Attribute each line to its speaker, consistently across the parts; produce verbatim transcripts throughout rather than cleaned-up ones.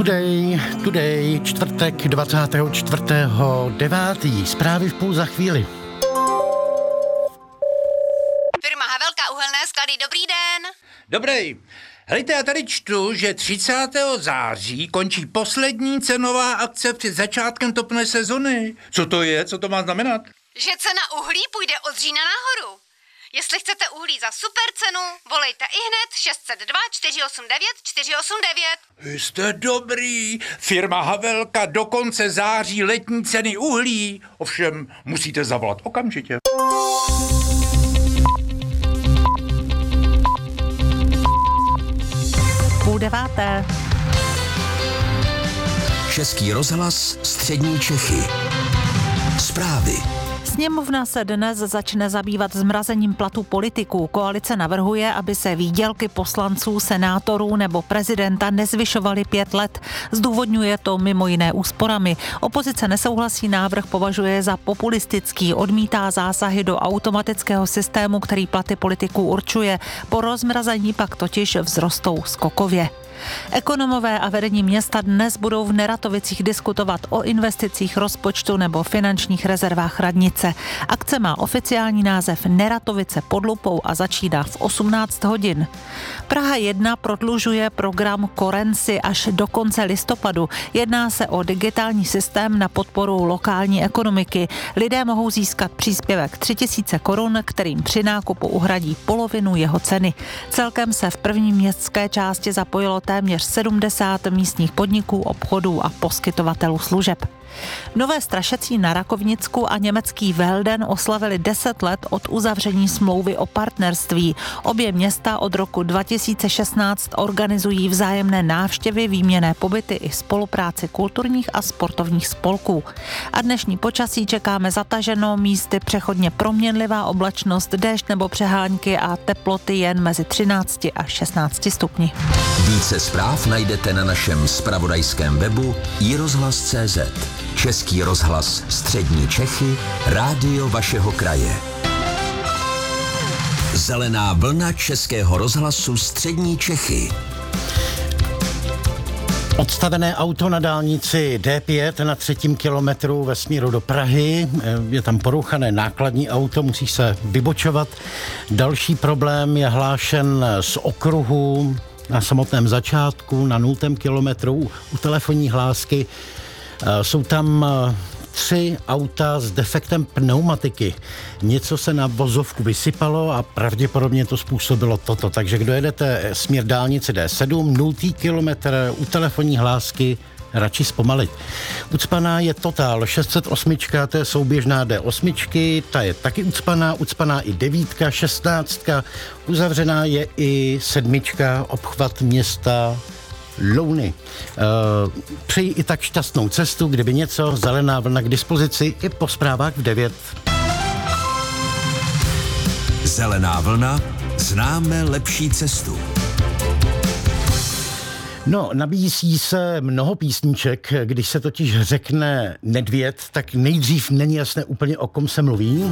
Speaker 1: Today, today, čtvrtek dvacátého čtvrtého devátého Zprávy v půl za chvíli.
Speaker 2: Firma Havelka uhelné sklady, dobrý den.
Speaker 3: Dobrý. Hejte, já tady čtu, že třicátého září končí poslední cenová akce před začátkem topné sezony. Co to je? Co to má znamenat?
Speaker 2: Že cena uhlí půjde od října nahoru. Jestli chcete uhlí za super cenu, volejte ihned šest set dva čtyři osm devět čtyři osm devět.
Speaker 3: Vy jste dobrý. Firma Havelka do konce září letní ceny uhlí. Ovšem, musíte zavolat okamžitě.
Speaker 4: Půl deváté.
Speaker 5: Český rozhlas Střední Čechy. Zprávy.
Speaker 4: Sněmovna se dnes začne zabývat zmrazením platů politiků. Koalice navrhuje, aby se výdělky poslanců, senátorů nebo prezidenta nezvyšovaly pět let. Zdůvodňuje to mimo jiné úsporami. Opozice nesouhlasí, návrh považuje za populistický, odmítá zásahy do automatického systému, který platy politiků určuje. Po rozmrazení pak totiž vzrostou skokově. Ekonomové a vedení města dnes budou v Neratovicích diskutovat o investicích rozpočtu nebo finančních rezervách radnice. Akce má oficiální název Neratovice pod lupou a začíná v osmnáct hodin. Praha jedna prodlužuje program Korenci až do konce listopadu. Jedná se o digitální systém na podporu lokální ekonomiky. Lidé mohou získat příspěvek tři tisíce korun, kterým při nákupu uhradí polovinu jeho ceny. Celkem se v první městské části zapojilo téměř sedmdesát místních podniků, obchodů a poskytovatelů služeb. Nové Strašecí na Rakovnicku a německý Velden oslavili deset let od uzavření smlouvy o partnerství. Obě města od roku dva tisíce šestnáct organizují vzájemné návštěvy, výměnné pobyty i spolupráci kulturních a sportovních spolků. A dnešní počasí čekáme zataženo, místy přechodně proměnlivá oblačnost, déšť nebo přehánky a teploty jen mezi třinácti a šestnácti stupni.
Speaker 5: Více zpráv najdete na našem zpravodajském webu i rozhlas tečka cé zet. Český rozhlas Střední Čechy, rádio vašeho kraje. Zelená vlna Českého rozhlasu Střední Čechy.
Speaker 1: Odstavené auto na dálnici dé pět na třetím kilometru ve směru do Prahy. Je tam porouchané nákladní auto, musí se vybočovat. Další problém je hlášen z okruhu na samotném začátku, na nultém kilometru u telefonní hlásky. Jsou tam tři auta s defektem pneumatiky. Něco se na vozovku vysypalo a pravděpodobně to způsobilo toto. Takže kdo jedete směr dálnice dé sedm, nultý kilometr u telefonní hlásky, radši zpomalit. Ucpaná je Total šest set osm, to je souběžná dé osm, ta je taky ucpaná, ucpaná i devítka, šestnáctka, uzavřená je i sedmička, obchvat města Louny. Uh, přeji i tak šťastnou cestu, kdyby něco, zelená vlna k dispozici i po zprávách v devět.
Speaker 5: Zelená vlna, známe lepší cestu.
Speaker 1: No, nabízí se mnoho písniček, když se totiž řekne Nedvěd, tak nejdřív není jasné úplně, o kom se mluví.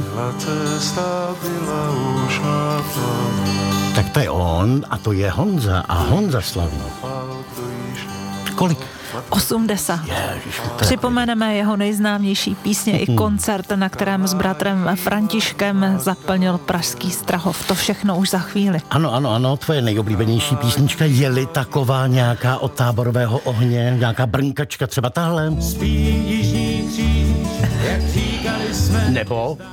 Speaker 1: Tak to je on a to je Honza a Honza slaví. Kolik?
Speaker 4: osmdesát. Připomeneme jeho nejznámější písně i koncert, na kterém s bratrem Františkem zaplnil pražský Strahov. To všechno už za chvíli.
Speaker 1: Ano, ano, ano, tvoje nejoblíbenější písnička, je-li taková nějaká od Táborového ohně, nějaká brnkačka, třeba tahle? Nebo?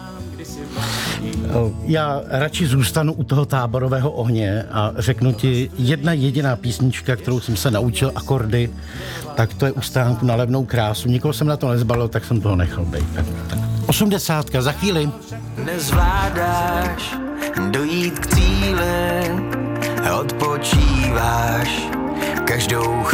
Speaker 1: Já radši zůstanu u toho Táborového ohně a řeknu ti jedna jediná písnička, kterou jsem se naučil akordy, tak to je U stánku na levnou krásu. Nikoho jsem na to nezbalil, tak jsem toho nechal být. Tak, tak. Osmdesátka, za chvíli.
Speaker 6: Nezvládáš dojít k cíli, odpočíváš každou